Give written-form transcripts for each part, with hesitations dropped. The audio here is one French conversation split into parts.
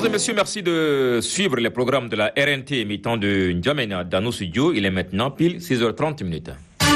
Mesdames et messieurs, merci de suivre les programmes de la RNT émettant de N'Djamena dans nos studios. Il est maintenant pile 6h30 minutes.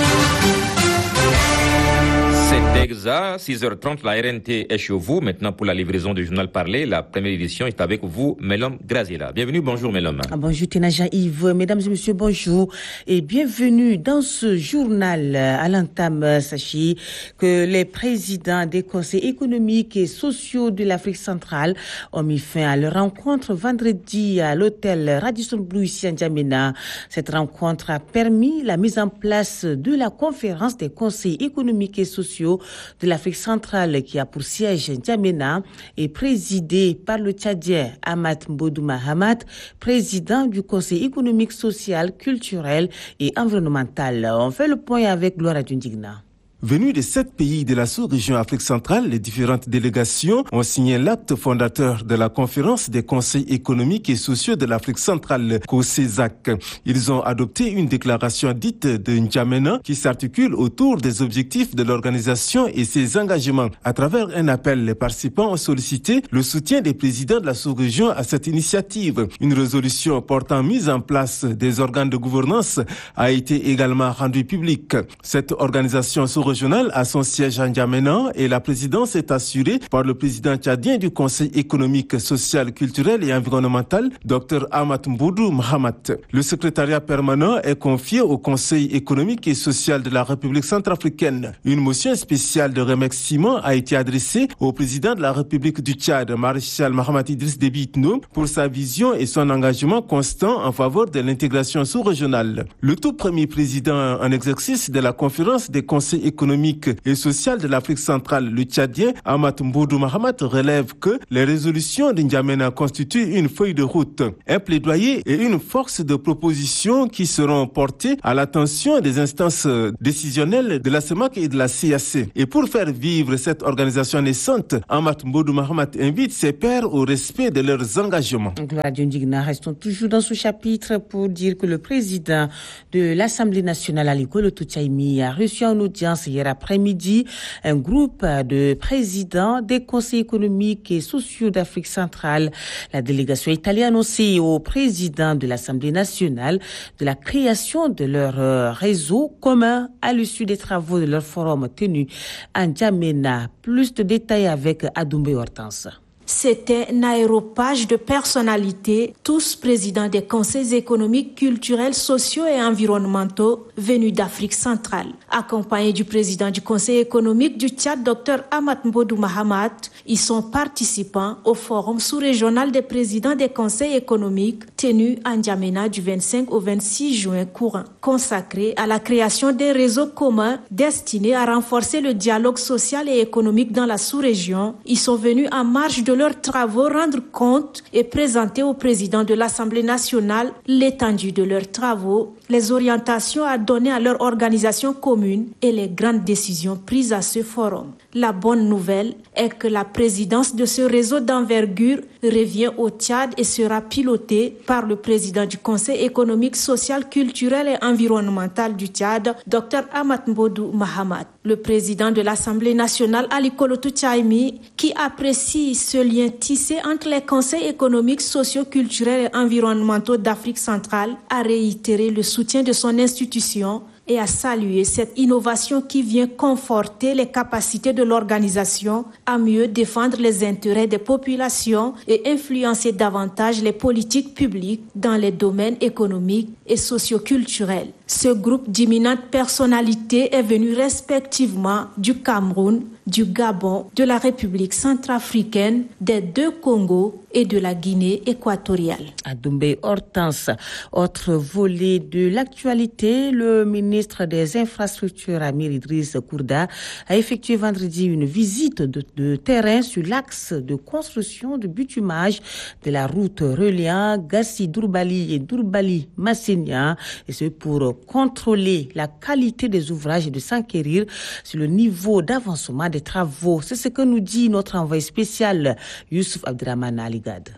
C'est exact, 6h30, la RNT est chez vous. Maintenant, pour la livraison du journal parlé, la première édition est avec vous, Melom Graziela. Bienvenue, bonjour Melom. Bonjour Tenaja Yves, mesdames et messieurs, bonjour et bienvenue dans ce journal. À l'entame, sachez que les présidents des conseils économiques et sociaux de l'Afrique centrale ont mis fin à leur rencontre vendredi à l'hôtel Radisson Blu ici à N'Djamena. Cette rencontre a permis la mise en place de la conférence des conseils économiques et sociaux de l'Afrique centrale qui a pour siège N'Djamena et présidée par le Tchadien Amat Mbodou Mahamat, président du Conseil économique, social, culturel et environnemental. On fait le point avec Gloria Dundigna. Venus de 7 pays de la sous-région Afrique centrale, les différentes délégations ont signé l'acte fondateur de la conférence des conseils économiques et sociaux de l'Afrique centrale, COSESAC. Ils ont adopté une déclaration dite de N'Djamena qui s'articule autour des objectifs de l'organisation et ses engagements. À travers un appel, les participants ont sollicité le soutien des présidents de la sous-région à cette initiative. Une résolution portant mise en place des organes de gouvernance a été également rendue publique. Cette organisation sous-régionale a son siège à N'Djamena et la présidence est assurée par le président tchadien du Conseil économique, social, culturel et environnemental, Dr Amat Mbodou Mahamat. Le secrétariat permanent est confié au Conseil économique et social de la République centrafricaine. Une motion spéciale de remerciement a été adressée au président de la République du Tchad, maréchal Mahamat Idriss Déby Itno, pour sa vision et son engagement constant en faveur de l'intégration sous-régionale. Le tout premier président en exercice de la conférence des conseils économique et social de l'Afrique centrale, le Tchadien Amat Mbodou Mahamat, relève que les résolutions d'N'Djamena constituent une feuille de route, un plaidoyer et une force de proposition qui seront portées à l'attention des instances décisionnelles de la CEMAC et de la CAC. Et pour faire vivre cette organisation naissante, Amat Mbodou Mahamat invite ses pairs au respect de leurs engagements. Gloria Dundigna, restons toujours dans ce chapitre pour dire que le président de l'Assemblée nationale, Aliko Lotoutchaïmi, a reçu en audience hier après-midi un groupe de présidents des conseils économiques et sociaux d'Afrique centrale. La délégation est allée annoncer au président de l'Assemblée nationale de la création de leur réseau commun à l'issue des travaux de leur forum tenu à N'Djamena. Plus de détails avec Adoumbe Hortense. C'était un aéropage de personnalités, tous présidents des conseils économiques, culturels, sociaux et environnementaux venus d'Afrique centrale. Accompagnés du président du conseil économique du Tchad, Dr Amat Mbodou Mahamat, ils sont participants au forum sous-régional des présidents des conseils économiques tenu à N'Djamena du 25 au 26 juin courant, consacré à la création des réseaux communs destinés à renforcer le dialogue social et économique dans la sous-région. Ils sont venus en marge de leurs travaux rendre compte et présenter au président de l'Assemblée nationale l'étendue de leurs travaux, les orientations à donner à leur organisation commune et les grandes décisions prises à ce forum. La bonne nouvelle est que la présidence de ce réseau d'envergure revient au Tchad et sera pilotée par le président du Conseil économique, social, culturel et environnemental du Tchad, Dr Amat Mbodou Mahamat. Le président de l'Assemblée nationale, Aliko Lotoutchaïmi, qui apprécie ce lien tissé entre les conseils économiques, sociaux, culturels et environnementaux d'Afrique centrale, a réitéré le soutien de son institution et a salué cette innovation qui vient conforter les capacités de l'organisation à mieux défendre les intérêts des populations et influencer davantage les politiques publiques dans les domaines économiques et socio-culturels. Ce groupe d'imminentes personnalités est venu respectivement du Cameroun, du Gabon, de la République centrafricaine, des deux Congos et de la Guinée équatoriale. Adoumbe Hortense, autre volet de l'actualité, le ministre des Infrastructures Amir Idriss Kourda a effectué vendredi une visite de terrain sur l'axe de construction de bitumage de la route reliant Gassi-Dourbali et Dourbali-Massénia, et ce pour contrôler la qualité des ouvrages et de s'enquérir sur le niveau d'avancement des travaux. C'est ce que nous dit notre envoyé spécial Youssouf Abdrahman Aligad.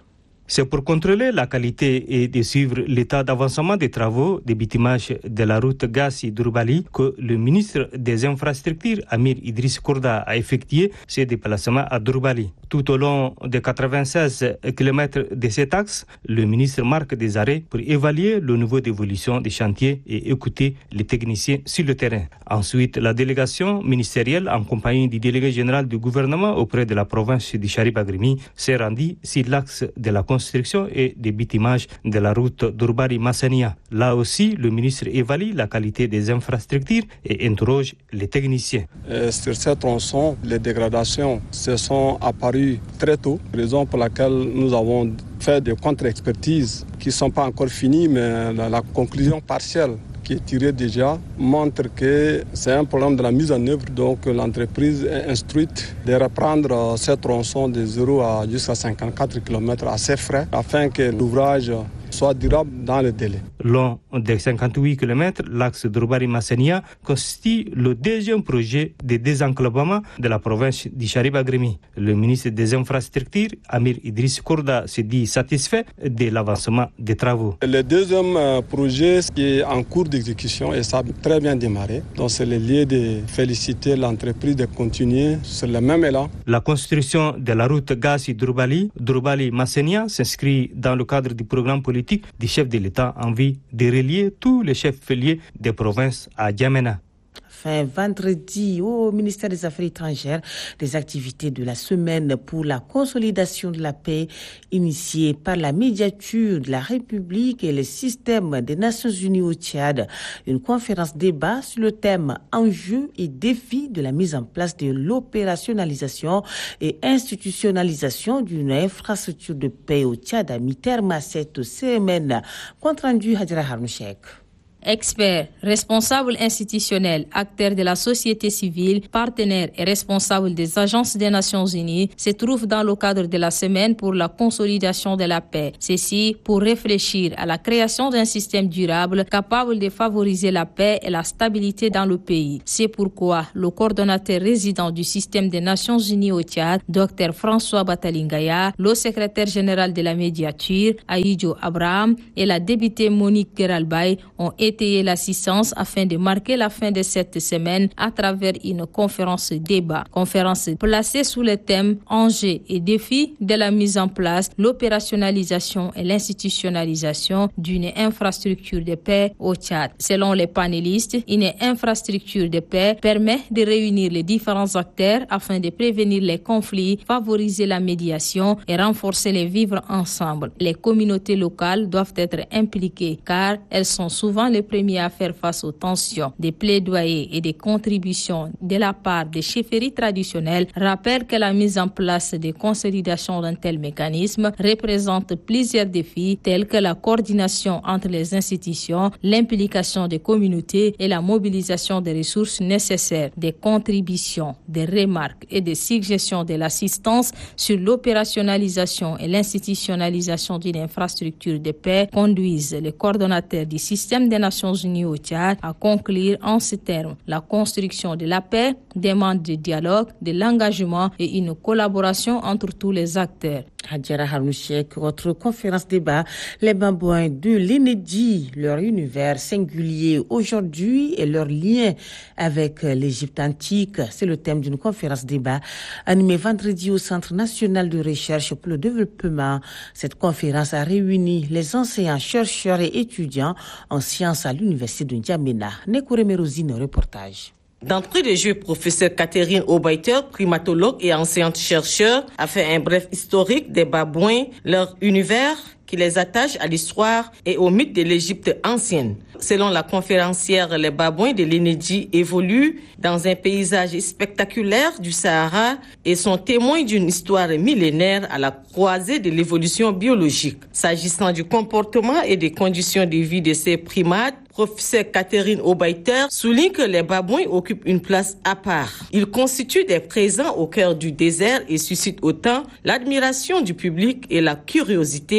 C'est pour contrôler la qualité et de suivre l'état d'avancement des travaux de bitumage de la route Gassi-Dourbali que le ministre des Infrastructures, Amir Idriss Kourda, a effectué ce déplacement à Dourbali. Tout au long des 96 km de cet axe, le ministre marque des arrêts pour évaluer le niveau d'évolution des chantiers et écouter les techniciens sur le terrain. Ensuite, la délégation ministérielle, en compagnie du délégué général du gouvernement auprès de la province du Charibagrimi, s'est rendue sur l'axe de la construction et des bitumages de la route Dourbali-Massania. Là aussi, le ministre évalue la qualité des infrastructures et interroge les techniciens. Sur ce tronçon, les dégradations se sont apparues très tôt, raison pour laquelle nous avons fait des contre-expertises qui ne sont pas encore finies, mais la conclusion partielle qui est tirée déjà montre que c'est un problème de la mise en œuvre. Donc l'entreprise est instruite de reprendre ce tronçon de 0 jusqu'à 54 km à ses frais afin que l'ouvrage soit durable dans le délai. Long des 58 km, l'axe Dourbali-Massania constitue le deuxième projet de désenclavement de la province du Charibagrimi. Le ministre des Infrastructures, Amir Idriss Kourda, se dit satisfait de l'avancement des travaux. Le deuxième projet qui est en cours d'exécution et ça a très bien démarré. Donc c'est le lieu de féliciter l'entreprise de continuer sur le même élan. La construction de la route Gassi-Dourbali, Dourbali-Massania s'inscrit dans le cadre du programme politique du chef de l'État en vue de relier tous les chefs filiers des provinces à Djamena. Fin vendredi, au ministère des Affaires étrangères, des activités de la semaine pour la consolidation de la paix initiée par la médiature de la République et le système des Nations Unies au Tchad. Une conférence débat sur le thème enjeux et défis de la mise en place de l'opérationnalisation et institutionnalisation d'une infrastructure de paix au Tchad a mis terme à cette semaine. Compte rendu Hadjira Harnouchek. Experts, responsables institutionnels, acteurs de la société civile, partenaires et responsables des agences des Nations Unies se trouvent dans le cadre de la semaine pour la consolidation de la paix. Ceci pour réfléchir à la création d'un système durable capable de favoriser la paix et la stabilité dans le pays. C'est pourquoi le coordonnateur résident du système des Nations Unies au Tchad, Dr François Batalingaya, le secrétaire général de la médiature, Aïdjo Abraham, et la députée Monique Geralbay ont étayer l'assistance afin de marquer la fin de cette semaine à travers une conférence débat. Conférence placée sous le thème enjeux et défis de la mise en place, l'opérationnalisation et l'institutionnalisation d'une infrastructure de paix au Tchad. Selon les panélistes, une infrastructure de paix permet de réunir les différents acteurs afin de prévenir les conflits, favoriser la médiation et renforcer les vivre ensemble. Les communautés locales doivent être impliquées car elles sont souvent les premiers à faire face aux tensions. Des plaidoyers et des contributions de la part des chefferies traditionnelles rappellent que la mise en place de consolidation d'un tel mécanisme représente plusieurs défis tels que la coordination entre les institutions, l'implication des communautés et la mobilisation des ressources nécessaires. Des contributions, des remarques et des suggestions de l'assistance sur l'opérationnalisation et l'institutionnalisation d'une infrastructure de paix conduisent les coordonnateurs du système des Nations Unies au Tchad à conclure en ces termes. La construction de la paix demande du dialogue, de l'engagement et une collaboration entre tous les acteurs. Hadjara Harnouchek, votre conférence débat, les Babouins de l'Inédit, leur univers singulier aujourd'hui et leur lien avec l'Égypte antique. C'est le thème d'une conférence débat animée vendredi au Centre national de recherche pour le développement. Cette conférence a réuni les enseignants, chercheurs et étudiants en sciences à l'université de N'Djamena. Nekore Merozine, reportage. D'entrée de jeu, professeur Catherine Aubaiter, primatologue et enseignante-chercheur, a fait un bref historique des Babouins, leur univers qui les attache à l'histoire et au mythe de l'Égypte ancienne. Selon la conférencière, les Babouins de l'Inédit évoluent dans un paysage spectaculaire du Sahara et sont témoins d'une histoire millénaire à la croisée de l'évolution biologique. S'agissant du comportement et des conditions de vie de ces primates, professeur Catherine Aubaiter souligne que les Babouins occupent une place à part. Ils constituent des présents au cœur du désert et suscitent autant l'admiration du public et la curiosité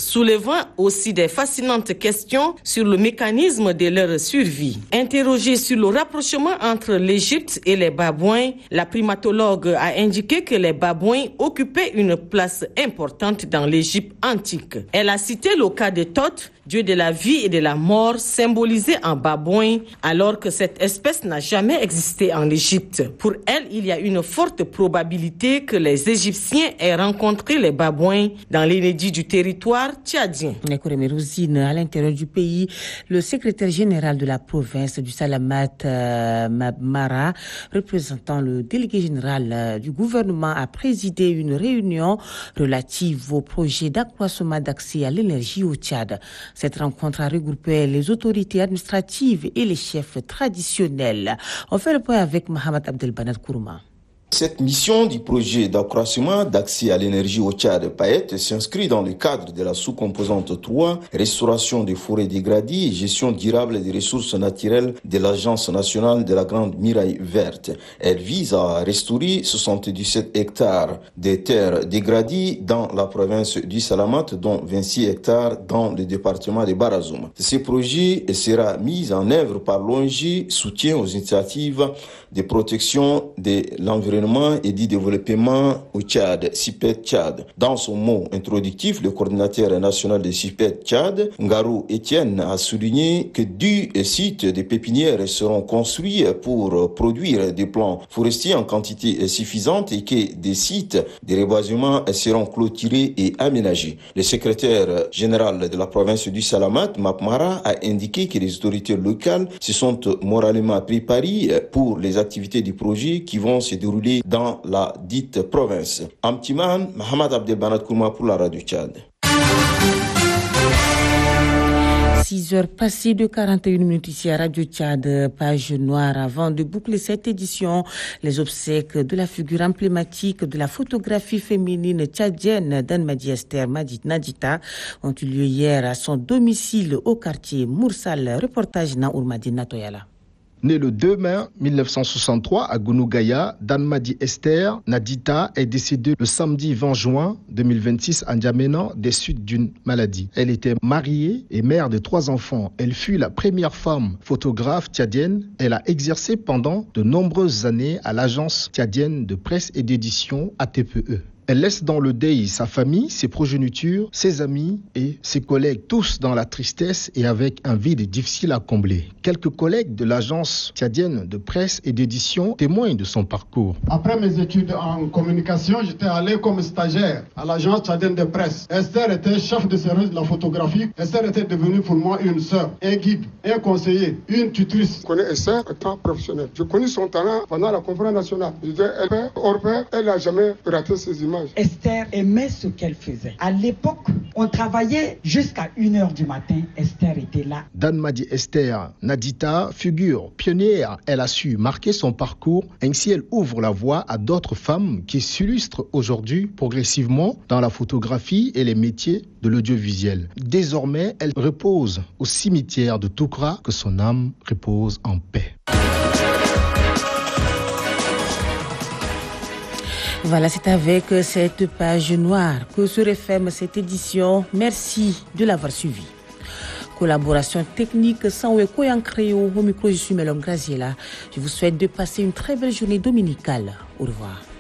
soulevant aussi des fascinantes questions sur le mécanisme de leur survie. Interrogée sur le rapprochement entre l'Égypte et les Babouins, la primatologue a indiqué que les Babouins occupaient une place importante dans l'Égypte antique. Elle a cité le cas de Thoth, dieu de la vie et de la mort, symbolisé en babouin, alors que cette espèce n'a jamais existé en Égypte. Pour elle, il y a une forte probabilité que les Égyptiens aient rencontré les babouins dans l'inédit du territoire tchadien. À l'intérieur du pays, le secrétaire général de la province du Salamat, Mara, représentant le délégué général du gouvernement, a présidé une réunion relative au projet d'accroissement d'accès à l'énergie au Tchad. Cette rencontre a regroupé les autorités administratives et les chefs traditionnels. On fait le point avec Mohamed Abdelbanat Kourouma. Cette mission du projet d'accroissement d'accès à l'énergie au Tchad PAET s'inscrit dans le cadre de la sous-composante 3, restauration des forêts dégradées et gestion durable des ressources naturelles de l'Agence nationale de la Grande Muraille Verte. Elle vise à restaurer 77 hectares de terres dégradées dans la province du Salamat, dont 26 hectares dans le département de Barazoum. Ce projet sera mis en œuvre par l'ONG Soutien aux initiatives de protection de l'environnement et du développement au Tchad, CIPED Tchad. Dans son mot introductif, le coordinateur national de CIPED Tchad, Ngarou Etienne, a souligné que 10 sites de pépinières seront construits pour produire des plants forestiers en quantité suffisante et que des sites de reboisement seront clôturés et aménagés. Le secrétaire général de la province du Salamat, Mapmara, a indiqué que les autorités locales se sont moralement préparées pour les activités du projet qui vont se dérouler dans la dite province. Amtiman, Mohamed Abdelbanat Kourma pour la Radio Tchad. 6 heures passées de 41 minutes ici à Radio Tchad, page noire. Avant de boucler cette édition, les obsèques de la figure emblématique de la photographie féminine tchadienne d'Anmadi Esther Nadita ont eu lieu hier à son domicile au quartier Moursal. Reportage na Ourmadi Natoyala. Née le 2 mai 1963 à Gounougaya, Danmadi Esther Nadita est décédée le samedi 20 juin 2026 à N'Djamena des suites d'une maladie. Elle était mariée et mère de 3 enfants. Elle fut la première femme photographe tchadienne. Elle a exercé pendant de nombreuses années à l'agence tchadienne de presse et d'édition ATPE. Elle laisse dans le deuil sa famille, ses progénitures, ses amis et ses collègues, tous dans la tristesse et avec un vide difficile à combler. Quelques collègues de l'agence tchadienne de presse et d'édition témoignent de son parcours. Après mes études en communication, j'étais allé comme stagiaire à l'agence tchadienne de presse. Esther était chef de service de la photographie. Esther était devenue pour moi une sœur, un guide, un conseiller, une tutrice. Je connais Esther étant professionnelle. Je connais son talent pendant la conférence nationale. Je disais, elle n'a jamais raté ses images. Esther aimait ce qu'elle faisait. À l'époque, on travaillait jusqu'à 1h du matin. Esther était là. Danmadi Esther Nadita, figure pionnière, elle a su marquer son parcours. Ainsi, elle ouvre la voie à d'autres femmes qui s'illustrent aujourd'hui progressivement dans la photographie et les métiers de l'audiovisuel. Désormais, elle repose au cimetière de Toukra, que son âme repose en paix. Voilà, c'est avec cette page noire que se referme cette édition. Merci de l'avoir suivi. Collaboration technique sans Koyankréo. Au micro, je suis Melom Graziella. Je vous souhaite de passer une très belle journée dominicale. Au revoir.